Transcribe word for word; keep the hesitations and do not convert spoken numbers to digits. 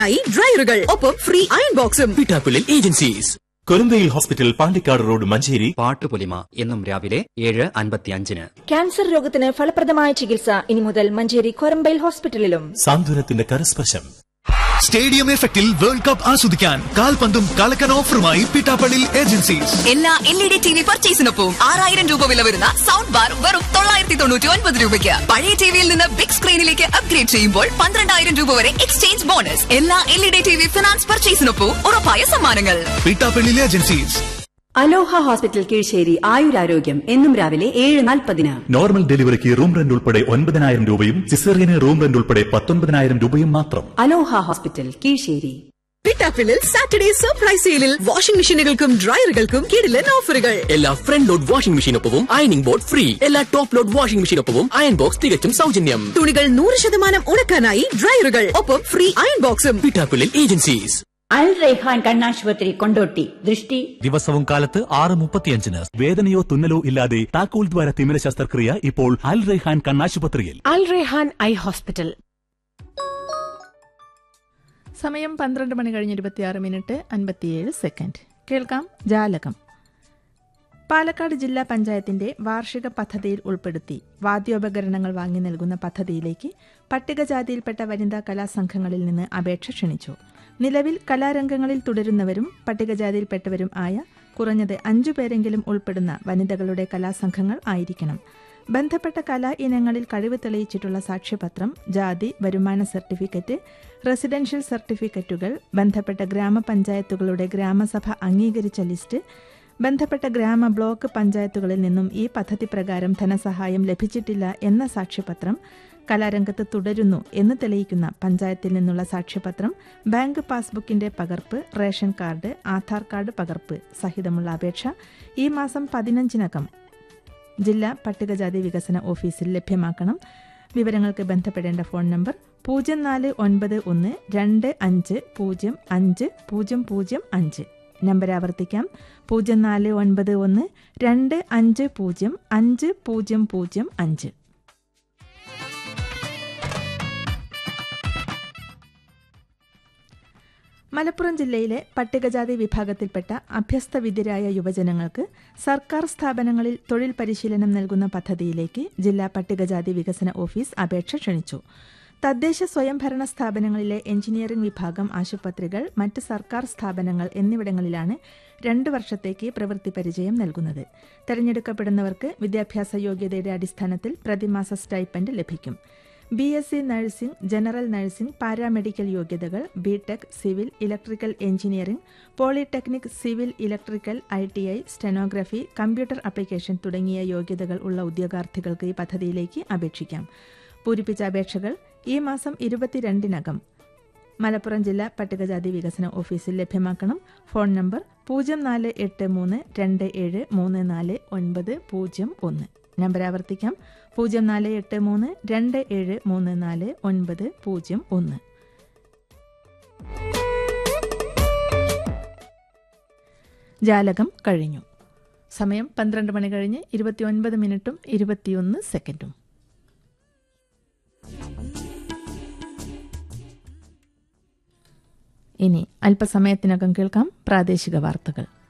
ഡ്രയറുകൾ ഒപ്പം free iron ബോക്സും. പിട്ടാക്കുലിൽ agencies. Korambayil hospital, Pandikkad road, Manjeri. Pattupolima എന്നും രാവിലെ ഏഴ് അൻപത്തിയഞ്ചിന്. ക്യാൻസർ രോഗത്തിന് ഫലപ്രദമായ ചികിത്സ ഇനി മുതൽ മഞ്ചേരി കൊരമ്പയിൽ ഹോസ്പിറ്റലിലും. സാന്ത്വനത്തിന്റെ കരസ്പർശം. സ്റ്റേഡിയം എഫക്റ്റിൽ വേൾഡ് കപ്പ് ആസ്വദിക്കാൻ കാൽപന്തും കളക്കൻ ഓഫറുമായി പിട്ടാപ്പള്ളി ഏജൻസീസ്. എല്ലാ L E D T V പർച്ചേസിനൊപ്പം ആറായിരം രൂപ വില വരുന്ന സൗണ്ട് ബാർ വെറും തൊള്ളായിരത്തി തൊണ്ണൂറ്റി ഒൻപത് രൂപയ്ക്ക്. പഴയ ടിവിയിൽ നിന്ന് ബിഗ് സ്ക്രീനിലേക്ക് അപ്ഗ്രേഡ് ചെയ്യുമ്പോൾ പന്ത്രണ്ടായിരം രൂപ വരെ എക്സ്ചേഞ്ച് ബോണസ്. എല്ലാ L E D T V finance പർച്ചേസിനൊപ്പം ഉറപ്പായ സമ്മാനങ്ങൾ. പിട്ടാപ്പള്ളി ഏജൻസീസ്. അലോഹ ഹോസ്പിറ്റൽ കീഴ്ശ്ശേരി ആയുരാരോഗ്യം എന്നും രാവിലെ ഏഴ് നാൽപ്പതിന്. നോർമൽ ഡെലിവറിക്ക് റൂം റെന്റ് ഉൾപ്പെടെ ഒൻപതിനായിരം രൂപയും സിസേറിയന് റൂം റെന്റ് ഉൾപ്പെടെ പത്തൊൻപതിനായിരം രൂപയും മാത്രം. അലോഹ ഹോസ്പിറ്റൽ കീഴ്ശ്ശേരി. പിട്ടാപ്പിളിൽ സാറ്റർഡേ സർപ്രൈസ് സെയിലിൽ വാഷിംഗ് മെഷീനുകൾക്കും ഡ്രയറുകൾക്കും കിടിലൻ ഓഫറുകൾ. എല്ലാ front load washing മെഷീനൊപ്പവും ironing board free. എല്ലാ top load washing മെഷീനൊപ്പവും iron box തികച്ചും സൗജന്യം. തുണികൾ നൂറ് ശതമാനം ഉണക്കാനായി ഡ്രയറുകൾ ഒപ്പം ഫ്രീ അയൺ ബോക്സും. പിട്ടാക്കുലിൽ ഏജൻസീസ്. അൽ റൈഹാൻ കണ്ണാശുപത്രി, കൊണ്ടോട്ടി. ദൃഷ്ടി ദിവസവും കാലത്ത് ആറ് മുപ്പത്തിയഞ്ചിന്. വേദനയോ തുന്നലോ ഇല്ലാതെ താക്കോൽ ദ്വാര തിമിര ശസ്ത്രക്രിയ ഇപ്പോൾ അൽ റൈഹാൻ കണ്ണാശുപത്രിയിൽ. അൽ റൈഹാൻ ഐ ഹോസ്പിറ്റൽ. സമയം പന്ത്രണ്ട് മണി കഴിഞ്ഞ് ഇരുപത്തിയാറ് മിനിറ്റ് അൻപത്തിയേഴ് സെക്കൻഡ്. കേൾക്കാം ജാലകം. പാലക്കാട് ജില്ലാ പഞ്ചായത്തിന്റെ വാർഷിക പദ്ധതിയിൽ ഉൾപ്പെടുത്തി വാദ്യോപകരണങ്ങൾ വാങ്ങി നൽകുന്ന പദ്ധതിയിലേക്ക് പട്ടികജാതിയിൽപ്പെട്ട വനിതാ കലാസംഘങ്ങളിൽ നിന്ന് അപേക്ഷ ക്ഷണിച്ചു. നിലവിൽ കലാരംഗങ്ങളിൽ തുടരുന്നവരും പട്ടികജാതിയിൽപ്പെട്ടവരും ആയ കുറഞ്ഞത് അഞ്ചു പേരെങ്കിലും ഉൾപ്പെടുന്ന വനിതകളുടെ കലാസംഘങ്ങൾ ആയിരിക്കണം. ബന്ധപ്പെട്ട കലാ ഇനങ്ങളിൽ കഴിവ് തെളിയിച്ചിട്ടുള്ള സാക്ഷ്യപത്രം, ജാതി, വരുമാന സർട്ടിഫിക്കറ്റ്, റെസിഡൻഷ്യൽ സർട്ടിഫിക്കറ്റുകൾ, ബന്ധപ്പെട്ട ഗ്രാമപഞ്ചായത്തുകളുടെ ഗ്രാമസഭ അംഗീകരിച്ച ലിസ്റ്റ്, ബന്ധപ്പെട്ട ഗ്രാമ ബ്ലോക്ക് പഞ്ചായത്തുകളിൽ നിന്നും ഈ പദ്ധതി പ്രകാരം ധനസഹായം ലഭിച്ചിട്ടില്ല എന്ന സാക്ഷ്യപത്രം, കലാരംഗത്ത് തുടരുന്നു എന്ന് തെളിയിക്കുന്ന പഞ്ചായത്തിൽ നിന്നുള്ള സാക്ഷ്യപത്രം, ബാങ്ക് പാസ്ബുക്കിന്റെ പകർപ്പ്, റേഷൻ കാർഡ്, ആധാർ കാർഡ് പകർപ്പ് സഹിതമുള്ള അപേക്ഷ ഈ മാസം പതിനഞ്ചിനകം ജില്ലാ പട്ടികജാതി വികസന ഓഫീസിൽ ലഭ്യമാക്കണം. വിവരങ്ങൾക്ക് ബന്ധപ്പെടേണ്ട ഫോൺ നമ്പർ പൂജ്യം നാല് ഒൻപത് ഒന്ന് രണ്ട് അഞ്ച് പൂജ്യം അഞ്ച് പൂജ്യം പൂജ്യം അഞ്ച്. നമ്പർ ആവർത്തിക്കാം, പൂജ്യം നാല് ഒൻപത് ഒന്ന് രണ്ട് അഞ്ച് പൂജ്യം അഞ്ച് പൂജ്യം പൂജ്യം അഞ്ച്. മലപ്പുറം ജില്ലയിലെ പട്ടികജാതി വിഭാഗത്തിൽപ്പെട്ട അഭ്യസ്തവിദ്യരായ യുവജനങ്ങൾക്ക് സർക്കാർ സ്ഥാപനങ്ങളിൽ തൊഴിൽ പരിശീലനം നൽകുന്ന പദ്ധതിയിലേക്ക് ജില്ലാ പട്ടികജാതി വികസന ഓഫീസ് അപേക്ഷ ക്ഷണിച്ചു. തദ്ദേശ സ്വയംഭരണ സ്ഥാപനങ്ങളിലെ എഞ്ചിനീയറിംഗ് വിഭാഗം ആശുപത്രികൾ, മറ്റ് സർക്കാർ സ്ഥാപനങ്ങൾ എന്നിവിടങ്ങളിലാണ് രണ്ട് വർഷത്തേക്ക് പ്രവൃത്തി പരിചയം നൽകുന്നത്. തെരഞ്ഞെടുക്കപ്പെടുന്നവർക്ക് വിദ്യാഭ്യാസ യോഗ്യതയുടെ അടിസ്ഥാനത്തിൽ പ്രതിമാസ സ്റ്റൈപ്പൻഡ് ലഭിക്കും. B S C nursing, general nursing, paramedical യോഗ്യതകൾ, B tech, civil, electrical engineering, polytechnic, civil, electrical, I T I, stenography, computer application തുടങ്ങിയ യോഗ്യതകൾ ഉള്ള ഉദ്യോഗാർത്ഥികൾക്ക് ഈ പദ്ധതിയിലേക്ക് അപേക്ഷിക്കാം. പൂരിപ്പിച്ച അപേക്ഷകൾ ഈ മാസം ഇരുപത്തിരണ്ടിനകം മലപ്പുറം ജില്ലാ പട്ടികജാതി വികസന ഓഫീസിൽ ലഭ്യമാക്കണം. ഫോൺ നമ്പർ പൂജ്യം നാല് എട്ട് മൂന്ന് രണ്ട് ഏഴ് മൂന്ന് നാല് ഒൻപത് പൂജ്യം ഒന്ന്. നമ്പർ ആവർത്തിക്കാം, പൂജ്യം നാല് എട്ട് മൂന്ന് രണ്ട് ഏഴ് മൂന്ന് നാല് ഒൻപത് പൂജ്യം ഒന്ന്. ജാലകം കഴിഞ്ഞു. സമയം പന്ത്രണ്ട് മണി കഴിഞ്ഞ് ഇരുപത്തിയൊൻപത് മിനിറ്റും ഇരുപത്തിയൊന്ന് സെക്കൻഡും. ഇനി അല്പസമയത്തിനകം കേൾക്കാം പ്രാദേശിക വാർത്തകൾ.